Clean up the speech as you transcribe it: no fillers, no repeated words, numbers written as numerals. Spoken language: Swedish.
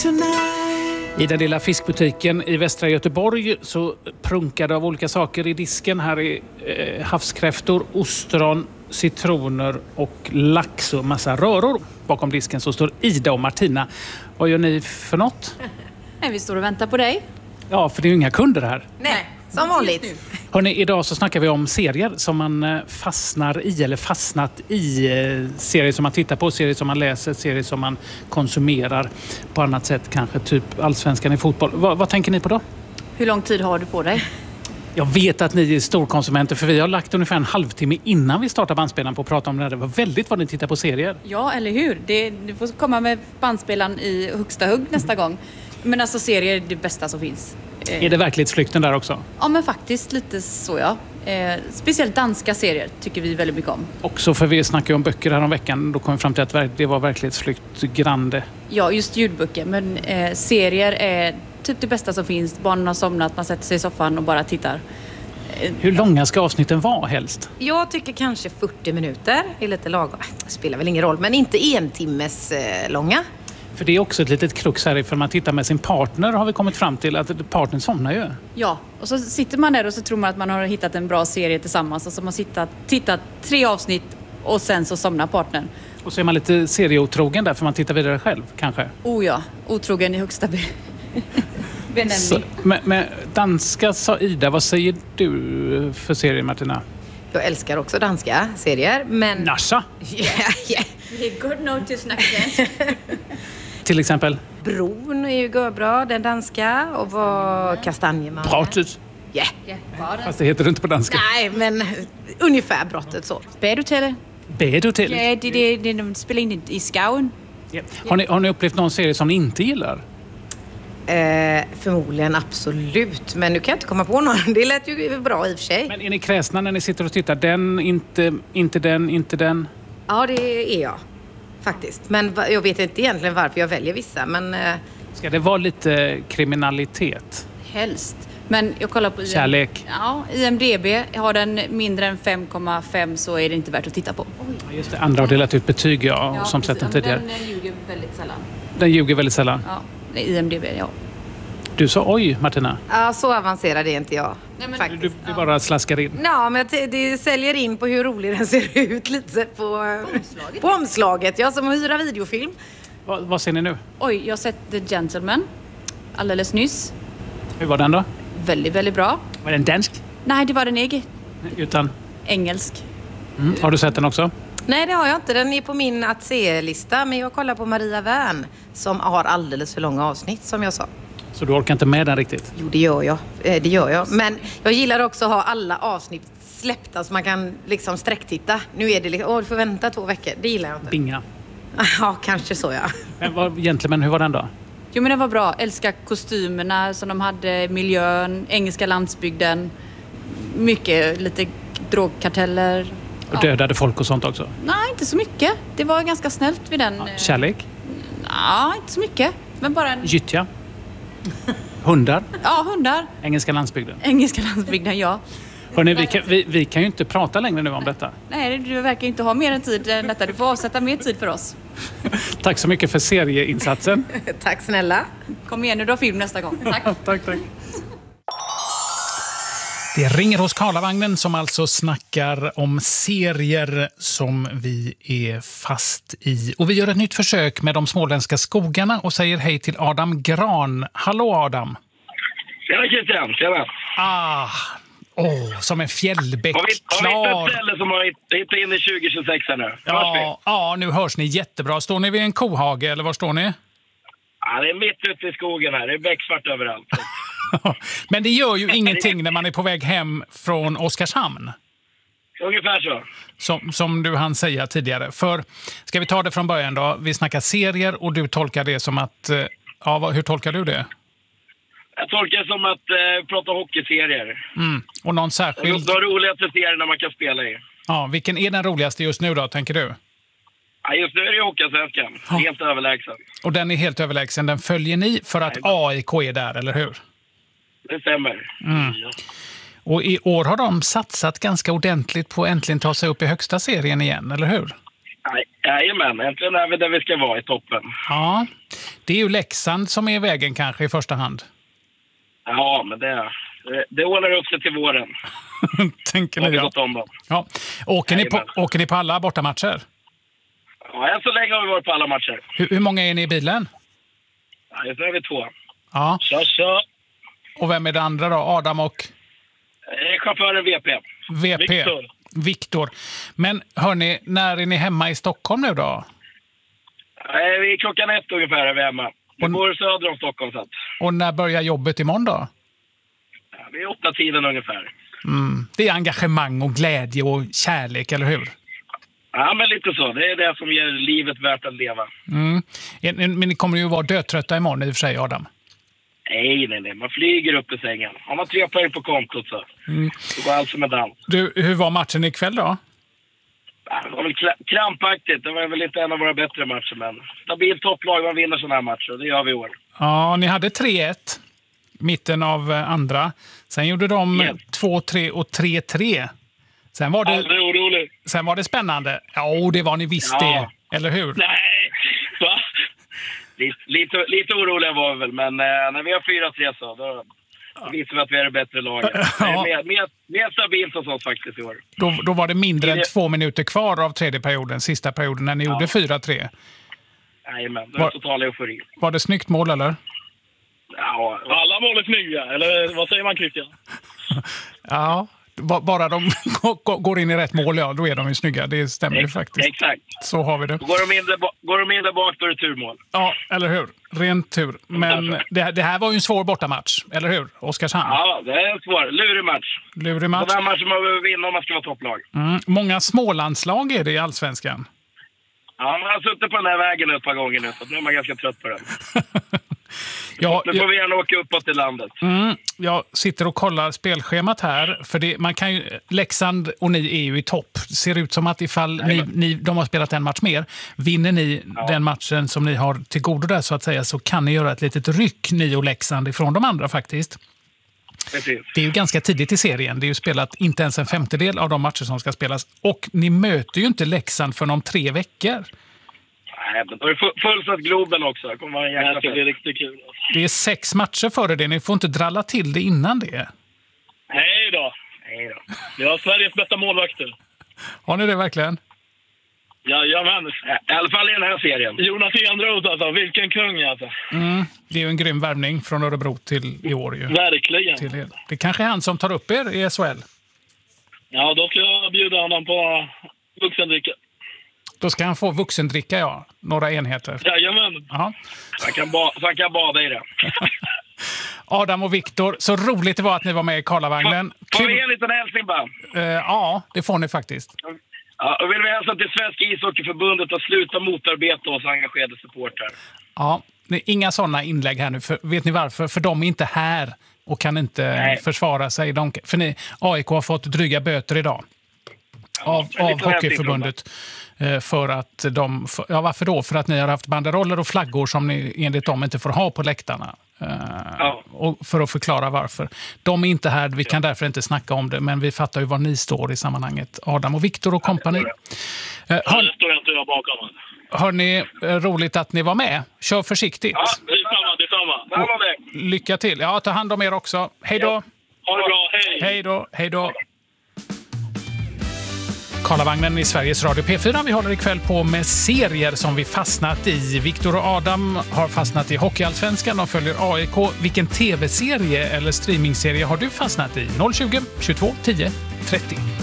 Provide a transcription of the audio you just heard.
I den lilla fiskbutiken i västra Göteborg så prunkade av olika saker i disken. Här är havskräftor, ostron, citroner och lax och massa röror. Bakom disken så står Ida och Martina. Vad gör ni för något? Nej, vi står och väntar på dig. Ja, för det är ju inga kunder här. Nej, som vanligt. Hörrni, idag så snackar vi om serier som man fastnar i eller fastnat i. Serier som man tittar på, serier som man läser, serier som man konsumerar på annat sätt. Kanske typ Allsvenskan i fotboll. Vad tänker ni på då? Hur lång tid har du på dig? Jag vet att ni är storkonsumenter för vi har lagt ungefär en halvtimme innan vi startar bandspelaren på att prata om det här. Det var väldigt vad ni tittar på serier. Ja, eller hur? Du får komma med bandspelaren i högsta hugg nästa gång. Men alltså serier är det bästa som finns. Är det verklighetsflykten där också? Ja, men faktiskt lite så, ja. Speciellt danska serier tycker vi väldigt mycket om. Också för vi snackade om böcker här om veckan. Då kom vi fram till att det var verklighetsflykt grande. Ja, just ljudböcker. Men serier är typ det bästa som finns. Barnen har somnat, man sätter sig i soffan och bara tittar. Hur långa ska avsnitten vara helst? Jag tycker kanske 40 minuter är lite lagom. Det spelar väl ingen roll, men inte en timmes långa. För det är också ett litet krux här, för man tittar med sin partner har vi kommit fram till att partnern somnar ju. Ja, och så sitter man där och så tror man att man har hittat en bra serie tillsammans och så har man tittat 3 avsnitt och sen så somnar partnern. Och så är man lite serieotrogen där för man tittar vidare själv, kanske. Oh ja, otrogen i högsta benämning. Så, med danska sa Ida, vad säger du för serier, Martina? Jag älskar också danska serier, men... Nasha? Yeah. Det är good notice snacket. Till exempel? Bron är ju bra, den danska. Och vad Kastanjemannen. Brottet? Yeah. Fast det heter det inte på danska. Nej, men ungefär brottet så. Badhotellet. Badhotellet? Ja, det de spelar in i skauen. Yeah. Har ni upplevt någon serie som ni inte gillar? Förmodligen absolut. Men nu kan jag inte komma på någon. Det lät ju bra i och för sig. Men är ni kräsna när ni sitter och tittar? Den, inte den? Ja, det är jag. Faktiskt. Men jag vet inte egentligen varför jag väljer vissa. Men... Ska det vara lite kriminalitet? Helst. Men jag kollar på kärlek. Ja, IMDb. Har den mindre än 5,5 så är det inte värt att titta på. Ja, just det. Andra har delat ut betyg, ja som sett den tidigare. Den ljuger väldigt sällan. Den ljuger väldigt sällan? Ja, IMDb, ja. Du sa oj, Martina. Ja, så avancerad är inte jag. Nej, men faktiskt. Du bara slaskar in. Ja, men det säljer in på hur rolig den ser ut lite på omslaget. Ja, som att hyra videofilm. Vad ser ni nu? Oj, jag har sett The Gentleman alldeles nyss. Hur var den då? Väldigt, väldigt bra. Var den dansk? Nej, det var den inte. Utan? Engelsk. Har du sett den också? Nej, det har jag inte. Den är på min att se-lista. Men jag kollar på Maria Wern som har alldeles för långa avsnitt, som jag sa. Så du orkar inte med den riktigt? Jo, det gör jag. Men jag gillar också att ha alla avsnitt släppta så man kan liksom sträcktitta. Nu är det liksom, du får vänta 2 veckor. Det gillar jag inte. Binga. Ja, kanske så, ja. Men hur var den då? Jo, men den var bra. Älskar kostymerna som de hade, miljön, engelska landsbygden. Mycket, lite drogkarteller. Och dödade folk och sånt också? Nej, inte så mycket. Det var ganska snällt vid den. Ja, kärlek? Nej, inte så mycket. Men bara en... Gyttja? Hundar? Ja, hundar. Engelska landsbygden? Engelska landsbygden, ja. Hörrni, vi kan ju inte prata längre nu om detta. Nej, du verkar inte ha mer än tid än detta. Du får avsätta mer tid för oss. Tack så mycket för serieinsatsen. Tack snälla. Kom igen nu, du har film nästa gång. Tack. Tack. Det ringer hos Karlavagnen som alltså snackar om serier som vi är fast i. Och vi gör ett nytt försök med de småländska skogarna och säger hej till Adam Gran. Hallå Adam! Tjena Christian, tjena! Som en fjällbäck. Har vi klar. ett ställe som har hittat in i 2026 här nu? Ja, nu hörs ni jättebra. Står ni vid en kohage eller var står ni? Ja, det är mitt ute i skogen här. Det är becksvart överallt. Men det gör ju ingenting när man är på väg hem från Oskarshamn. Ungefär så. Som du hann säga tidigare. För, ska vi ta det från början då? Vi snackar serier och du tolkar det som att... hur tolkar du det? Jag tolkar det som att prata hockeyserier. Och någon särskild... De roligaste serierna man kan spela i. Ja, vilken är den roligaste just nu då, tänker du? Ja, just nu är det Hockeyallsvenskan. Ja. Helt överlägsen. Och den är helt överlägsen. Den följer ni för att AIK är där, eller hur? Det stämmer. Och i år har de satsat ganska ordentligt på att äntligen ta sig upp i högsta serien igen, eller hur? Nej, Jajamän, äntligen är vi där vi ska vara i toppen. Ja, det är ju Leksand som är vägen kanske i första hand. Ja, men det ordnar upp sig till våren. Tänker ni ja. Ja. Åker ni på alla bortamatcher? Ja, så länge har vi varit på alla matcher. Hur många är ni i bilen? Ja, just nu är vi 2. Ja. Kör. Och vem är det andra då? Adam och? Chauffören VP. Viktor. Men hörni, när är ni hemma i Stockholm nu då? Vi är 1:00 ungefär är vi hemma. Vi bor söder om Stockholm. Så att. Och när börjar jobbet imorgon då? Ja, vi är 8-tiden ungefär. Det är engagemang och glädje och kärlek, eller hur? Ja, men lite så. Det är det som ger livet värt att leva. Men ni kommer ju vara dödtrötta imorgon i och för sig, Adam. Nej. Man flyger upp i sängen. Har man 3 poäng på kontot så det går allt som en dans. Du, hur var matchen ikväll då? Det var väl krampaktigt. Det var väl inte en av våra bättre matcher, men stabilt topplag, man vinner sådana här matcher. Det gör vi i år. Ja, ni hade 3-1 mitten av andra. Sen gjorde de 2-3 och 3-3. Sen var det spännande. Ja, det var ni visst det. Eller hur? Nej, va? Lite oroliga var vi väl, men när vi har 4-3 så då visar vi att vi är det bättre laget. Ja. Mer stabilt hos oss faktiskt i år. Då var det mindre än 2 minuter kvar av tredje perioden, sista perioden, när ni gjorde 4-3. Jajamän, det var total eufori. Var det snyggt mål, eller? Ja, alla mål är snygga, eller vad säger man, Christian? Ja, bara de går in i rätt mål, då är de ju snygga. Det stämmer ju faktiskt. Exakt. Så har vi det. Går de in där bak, då är det turmål. Ja, eller hur? Ren tur. Men det här var ju en svår bortamatch, eller hur? Oskarshamn. Ja, det är en svår. Lurig match. Den här matchen man behöver vinna om man ska vara topplag. Många smålandslag är det i Allsvenskan. Ja, man har suttit på den här vägen ett par gånger nu, så nu är man ganska trött på den. Nu får vi gärna åka uppåt i landet. Jag sitter och kollar spelschemat här. För man kan ju, Leksand och ni är ju i topp. Det ser ut som att ifall de har spelat en match mer, vinner ni den matchen som ni har till godo där så att säga, så kan ni göra ett litet ryck, ni och Leksand, ifrån de andra faktiskt. Precis. Det är ju ganska tidigt i serien. Det är ju spelat inte ens en 50-del av de matcher som ska spelas. Och ni möter ju inte Leksand för om 3 veckor. Nej, men då är det fullsatt Globen också. Det kommer vara en jäkla fest. Det är riktigt kul. Det är 6 matcher före det. Ni får inte dralla till det innan det. Nej då. Vi har Sveriges bästa målvakter. Har ni det verkligen? Jajamän. I alla fall i den här serien. Jonas Enroth alltså. Vilken kung alltså. Det är ju en grym värvning från Örebro till i år. Ju. Verkligen. Det kanske är han som tar upp er i SHL. Ja, då ska jag bjuda honom på vuxendricka. Då ska han få vuxendricka, några enheter. Jajamän. Aha. Så han kan bada i det. Adam och Viktor, så roligt det var att ni var med i Karlavagnen. Får vi en liten hälsning bara? Ja, det får ni faktiskt. Ja, och vill vi hälsa till Svenska ishockeyförbundet att sluta motarbeta oss engagerade supportrar. Ja, inga sådana inlägg här nu. Vet ni varför? För de är inte här och kan inte försvara sig. För AIK har fått dryga böter idag. Av Hockeyförbundet. För att varför då? För att ni har haft banderoller och flaggor som ni enligt dem inte får ha på läktarna. Och för att förklara varför. De är inte här, vi kan därför inte snacka om det, men vi fattar ju var ni står i sammanhanget. Adam och Viktor och kompani. Det står inte jag bakom. Hörni, roligt att ni var med. Kör försiktigt. Ja, detsamma. Lycka till. Ja, ta hand om er också. Hej då. Ha det bra, hej. Hej då. Karlavagnen i Sveriges Radio P4. Vi håller ikväll på med serier som vi fastnat i. Viktor och Adam har fastnat i Hockeyallsvenskan. De följer AIK. Vilken tv-serie eller streamingserie har du fastnat i? 020 22 10 30.